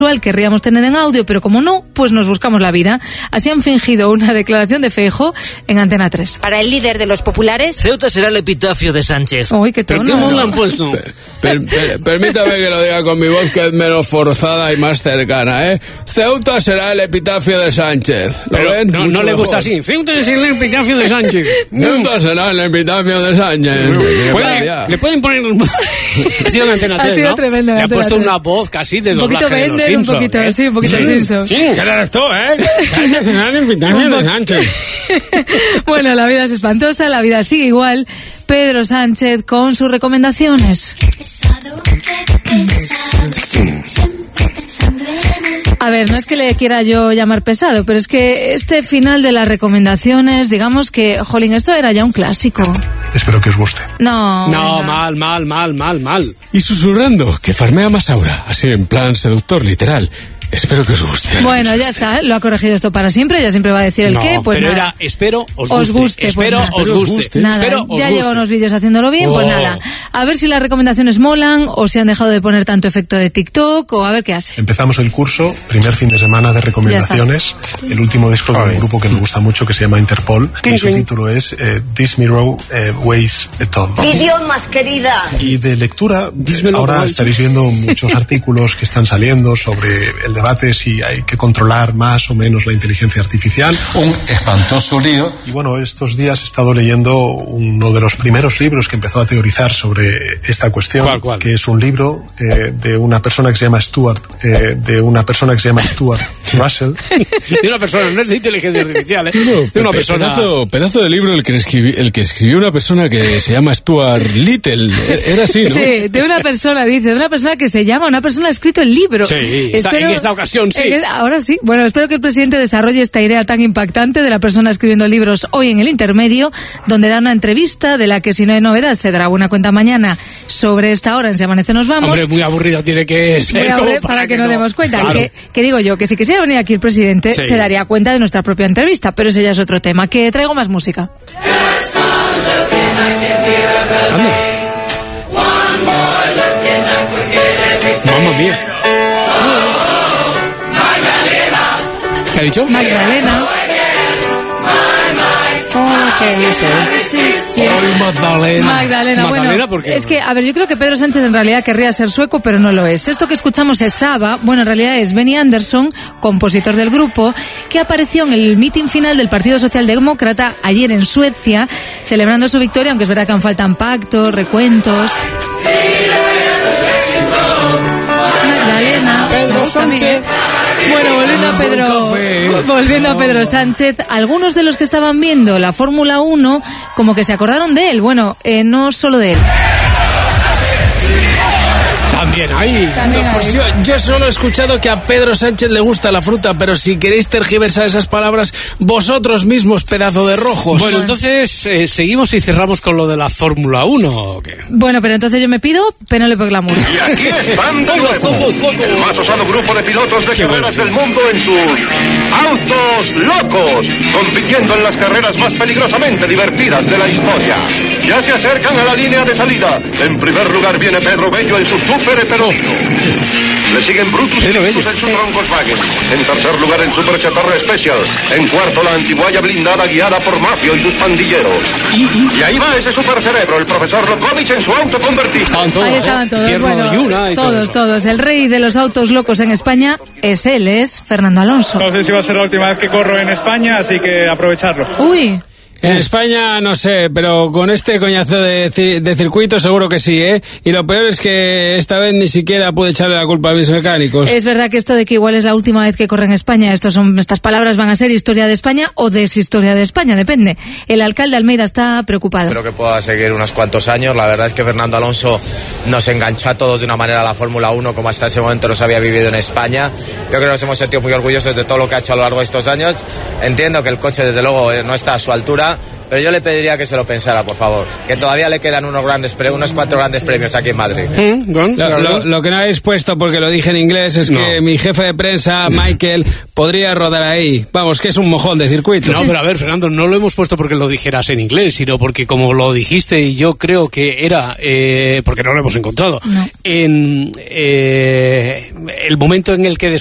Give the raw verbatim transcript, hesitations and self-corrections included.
querríamos tener en audio, pero como no, pues nos buscamos la vida. Así han fingido una declaración de Feijóo en Antena tres. Para el líder de los populares, Ceuta será el epitafio de Sánchez. Uy, qué tono. ¿Pero qué modo han puesto? Per, per, permítame que lo diga con mi voz, que es menos forzada y más cercana, ¿eh? Ceuta será el epitafio de Sánchez. ¿Lo Pero ven? no, no le gusta así. Ceuta es el epitafio de Sánchez. Ceuta será el epitafio de Sánchez. ¿Puede, le pueden poner... Ha sido una Antena tres, Ha sido ¿no? tremendo. Le ha puesto una voz casi de doblaje de los Bender, un Simpsons. poquito, ¿eh? sí, un poquito sí. Simpson. Sí, ¿qué eres tú, eh? Ceuta será el epitafio de Sánchez. Bueno, la vida es espantosa, la vida sigue igual. Pedro Sánchez con sus recomendaciones. A ver, no es que le quiera yo llamar pesado, pero es que este final de las recomendaciones, digamos que, jolín, esto era ya un clásico. Espero que os guste. No. No, venga. mal, mal, mal, mal, mal. Y susurrando, que farmea más ahora, así en plan seductor literal. Espero que os guste. Bueno, ya está, lo ha corregido esto para siempre, ya siempre va a decir el No, qué, pues pero nada. era, espero os guste. Os guste, pues espero nada. os guste. Nada, Espero os ya guste. lleva unos vídeos haciéndolo bien, pues Oh. nada. A ver si las recomendaciones molan, o si han dejado de poner tanto efecto de TikTok, o a ver qué hace. Empezamos el curso, primer fin de semana de recomendaciones. El último disco de un grupo que me gusta mucho que se llama Interpol. Y su título es eh, This Mirror eh, Weighs a Ton. idiomas, querida. Y de lectura, Dísmelo, ahora Roy. estaréis viendo muchos artículos que están saliendo sobre el debate si hay que controlar más o menos la inteligencia artificial. Un espantoso lío. Y bueno, estos días he estado leyendo uno de los primeros libros que empezó a teorizar sobre esta cuestión, ¿Cuál, cuál? que es un libro eh, de una persona que se llama Stuart, eh, de una persona que se llama Stuart Russell. De una persona, no es de inteligencia artificial, ¿eh? No, de una pe- persona... Pedazo, pedazo de libro el que, escribi, el que escribió una persona que se llama Stuart Little. Era así, ¿no? Sí, de una persona, dice, de una persona que se llama, una persona ha escrito el libro. Sí, esta- en esta ocasión sí. en- ahora sí. Bueno, espero que el presidente desarrolle esta idea tan impactante de la persona escribiendo libros hoy en el intermedio, donde da una entrevista de la que, si no hay novedad, se dará buena cuenta mañana sobre esta hora en Si Amanece Nos Vamos. Hombre, muy aburrido tiene que ser. Voy a como ver para, que, nos demos cuenta. Claro. Que, que digo yo, que si quisiera venir aquí el presidente, Sí. se daría cuenta de nuestra propia entrevista, pero ese ya es otro tema. Que traigo más música. Mamma mía. ¿Qué ha dicho? Magdalena. Ay, Magdalena. Magdalena, Magdalena, bueno, ¿por qué? es que, a ver, yo creo que Pedro Sánchez en realidad querría ser sueco, pero no lo es. Esto que escuchamos es Saba, bueno, en realidad es Benny Andersson, compositor del grupo, que apareció en el mitin final del Partido Socialdemócrata ayer en Suecia, celebrando su victoria, aunque es verdad que aún faltan pactos, recuentos. Magdalena, me gusta a mí, ¿eh? Bueno, volviendo a Pedro, volviendo a Pedro Sánchez, algunos de los que estaban viendo la Fórmula uno como que se acordaron de él. Bueno, eh, no solo de él. También ahí. También Pues hay. yo, yo solo he escuchado que a Pedro Sánchez le gusta la fruta, pero si queréis tergiversar esas palabras, vosotros mismos, pedazo de rojos. Bueno, entonces, eh, ¿seguimos y cerramos con lo de la Fórmula uno o qué? Bueno, pero entonces yo me pido Penélope Glamour. Y aquí están de ¡Ay, los nuevo, autos locos! el más osado grupo de pilotos de Qué carreras bueno. del mundo en sus autos locos, compitiendo en las carreras más peligrosamente divertidas de la historia. Ya se acercan a la línea de salida. En primer lugar viene Pedro Bello en su Super Heterógeno. Le siguen Brutus y Pedro Victus Bello. en su Volkswagen. En tercer lugar el Super Chatarra Special. En cuarto la antiguaya blindada guiada por Mafio y sus pandilleros. ¿Y, y? Y ahí va ese super cerebro, el profesor Lokovic en su auto convertido. Estaban todos, Ahí estaban ¿eh? todos, Pierro bueno, y una y todo todos, eso. todos. El rey de los autos locos en España es él, es Fernando Alonso. No sé si va a ser la última vez que corro en España, así que aprovecharlo. Uy, En España no sé, pero con este coñazo de, ci- de circuito seguro que sí, ¿eh? Y lo peor es que esta vez ni siquiera pude echarle la culpa a mis mecánicos. es verdad que esto de que igual es la última vez que corre en España, estos son, estas palabras van a ser historia de España o deshistoria de España, depende. El alcalde Almeida está preocupado. Espero que pueda seguir unos cuantos años. La verdad es que Fernando Alonso nos enganchó a todos de una manera a la Fórmula uno como hasta ese momento no se había vivido en España. Yo creo que nos hemos sentido muy orgullosos de todo lo que ha hecho a lo largo de estos años. Entiendo que el coche desde luego eh, no está a su altura, pero yo le pediría que se lo pensara, por favor, que todavía le quedan unos grandes pre unos cuatro grandes premios aquí en Madrid. ¿Mm? Lo, lo, lo que no habéis puesto, porque lo dije en inglés, es no. que mi jefe de prensa, Michael, podría rodar ahí. Vamos, que es un mojón de circuito. No, pero a ver, Fernando, no lo hemos puesto porque lo dijeras en inglés, sino porque como lo dijiste, y yo creo que era, eh, porque no lo hemos encontrado, no. en eh, el momento en el que